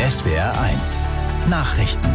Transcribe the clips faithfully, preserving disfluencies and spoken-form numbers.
S W R eins Nachrichten.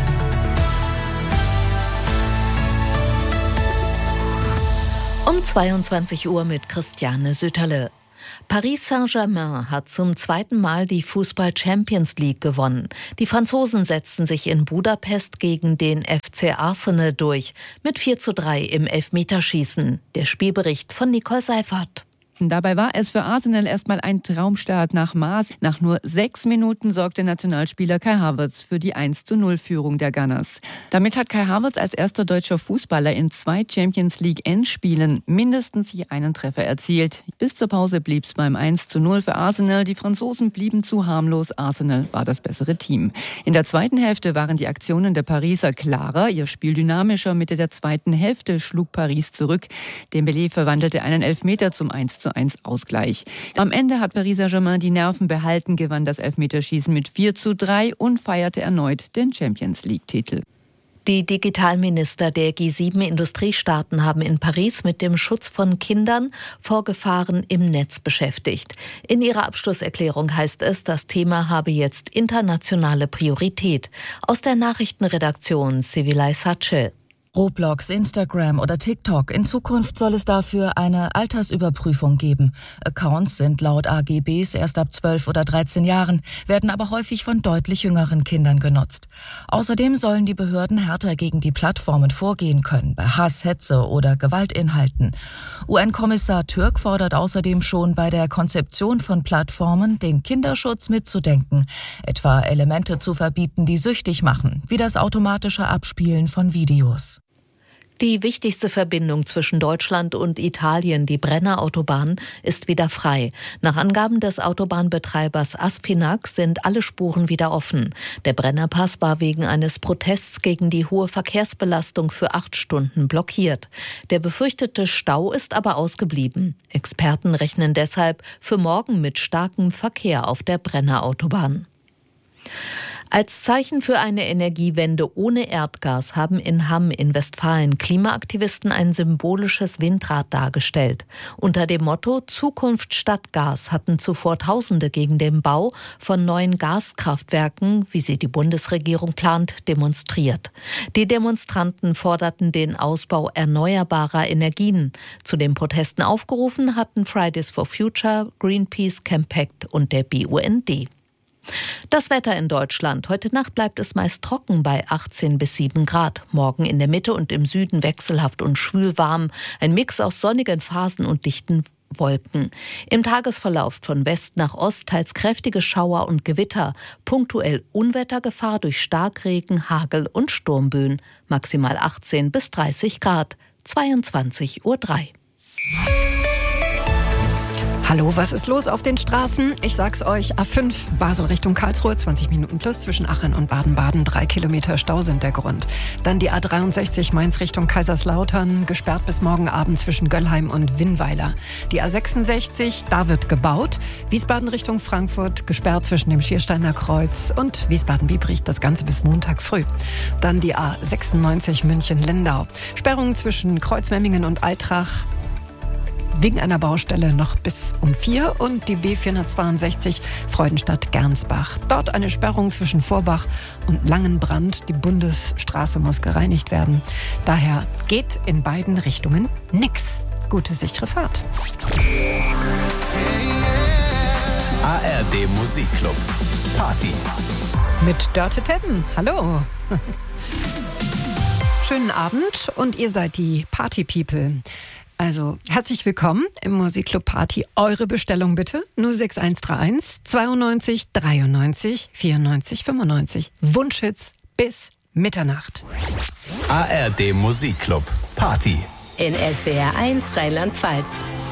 Um zweiundzwanzig Uhr mit Christiane Sütterle. Paris Saint-Germain hat zum zweiten Mal die Fußball-Champions League gewonnen. Die Franzosen setzten sich in Budapest gegen den F C Arsenal durch, mit vier zu drei im Elfmeterschießen. Der Spielbericht von Nicole Seifert. Dabei war es für Arsenal erstmal ein Traumstart nach Maß. Nach nur sechs Minuten sorgte Nationalspieler Kai Havertz für die eins zu null Führung der Gunners. Damit hat Kai Havertz als erster deutscher Fußballer in zwei Champions League Endspielen mindestens je einen Treffer erzielt. Bis zur Pause blieb es beim eins zu null für Arsenal. Die Franzosen blieben zu harmlos. Arsenal war das bessere Team. In der zweiten Hälfte waren die Aktionen der Pariser klarer, ihr Spiel dynamischer. Mitte der zweiten Hälfte schlug Paris zurück. Dembélé verwandelte einen Elfmeter zum eins zu eins Ausgleich. Am Ende hat Paris Saint-Germain die Nerven behalten, gewann das Elfmeterschießen mit vier zu drei und feierte erneut den Champions League-Titel. Die Digitalminister der G sieben Industriestaaten haben in Paris mit dem Schutz von Kindern vor Gefahren im Netz beschäftigt. In ihrer Abschlusserklärung heißt es, das Thema habe jetzt internationale Priorität. Aus der Nachrichtenredaktion Sivilay Sace. Roblox, Instagram oder TikTok. In Zukunft soll es dafür eine Altersüberprüfung geben. Accounts sind laut A G Bs erst ab zwölf oder dreizehn Jahren, werden aber häufig von deutlich jüngeren Kindern genutzt. Außerdem sollen die Behörden härter gegen die Plattformen vorgehen können, bei Hass, Hetze oder Gewaltinhalten. U N-Kommissar Türk fordert außerdem schon bei der Konzeption von Plattformen, den Kinderschutz mitzudenken, etwa Elemente zu verbieten, die süchtig machen, wie das automatische Abspielen von Videos. Die wichtigste Verbindung zwischen Deutschland und Italien, die Brenner-Autobahn, ist wieder frei. Nach Angaben des Autobahnbetreibers Aspinac sind alle Spuren wieder offen. Der Brennerpass war wegen eines Protests gegen die hohe Verkehrsbelastung für acht Stunden blockiert. Der befürchtete Stau ist aber ausgeblieben. Experten rechnen deshalb für morgen mit starkem Verkehr auf der Brenner-Autobahn. Als Zeichen für eine Energiewende ohne Erdgas haben in Hamm in Westfalen Klimaaktivisten ein symbolisches Windrad dargestellt. Unter dem Motto Zukunft statt Gas hatten zuvor Tausende gegen den Bau von neuen Gaskraftwerken, wie sie die Bundesregierung plant, demonstriert. Die Demonstranten forderten den Ausbau erneuerbarer Energien. Zu den Protesten aufgerufen hatten Fridays for Future, Greenpeace, Campact und der B U N D. Das Wetter in Deutschland. Heute Nacht bleibt es meist trocken bei achtzehn bis sieben Grad. Morgen in der Mitte und im Süden wechselhaft und schwül warm. Ein Mix aus sonnigen Phasen und dichten Wolken. Im Tagesverlauf von West nach Ost teils kräftige Schauer und Gewitter. Punktuell Unwettergefahr durch Starkregen, Hagel und Sturmböen. Maximal achtzehn bis dreißig Grad. zweiundzwanzig Uhr drei. Hallo, was ist los auf den Straßen? Ich sag's euch, A fünf Basel Richtung Karlsruhe, zwanzig Minuten plus, zwischen Aachen und Baden-Baden, drei Kilometer Stau sind der Grund. Dann die A dreiundsechzig Mainz Richtung Kaiserslautern, gesperrt bis morgen Abend zwischen Göllheim und Winnweiler. Die A sechsundsechzig, da wird gebaut, Wiesbaden Richtung Frankfurt, gesperrt zwischen dem Schiersteiner Kreuz und Wiesbaden-Biebrich, das Ganze bis Montag früh. Dann die A sechsundneunzig München-Lindau, Sperrungen zwischen Kreuzmemmingen und Eitrach, wegen einer Baustelle noch bis um vier und die B vierhundertzweiundsechzig Freudenstadt-Gernsbach. Dort eine Sperrung zwischen Vorbach und Langenbrand. Die Bundesstraße muss gereinigt werden. Daher geht in beiden Richtungen nix. Gute, sichere Fahrt. A R D Musikclub Party mit Dörte Tedden. Hallo. Schönen Abend und ihr seid die Party People. Also, herzlich willkommen im Musikclub Party. Eure Bestellung bitte. null sechs eins drei eins zweiundneunzig dreiundneunzig vierundneunzig fünfundneunzig. Wunschhits bis Mitternacht. A R D Musikclub Party in S W R eins Rheinland-Pfalz.